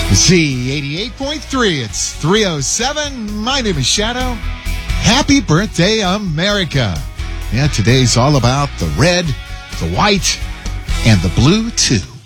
Z88.3. It's 3:07. My name is Shadow. Happy birthday, America. Yeah, today's all about the red, the white, and the blue, too.